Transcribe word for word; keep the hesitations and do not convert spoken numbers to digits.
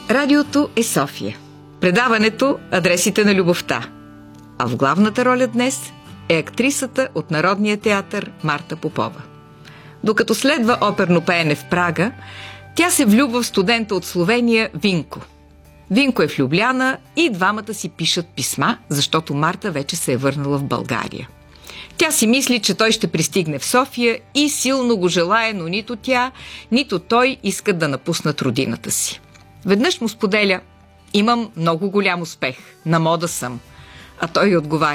Радиото е София. Предаването «Адресите на любовта». А в главната роля днес е актрисата от Народния театър Марта Попова. Докато следва оперно пеене в Прага, тя се влюбва в студента от Словения Винко. Винко е в Любляна и двамата си пишат писма, защото Марта вече се е върнала в България. Тя си мисли, че той ще пристигне в София и силно го желае, но нито тя, нито той искат да напуснат родината си. Веднъж му споделя: «Имам много голям успех, на мода съм», а той отговаря: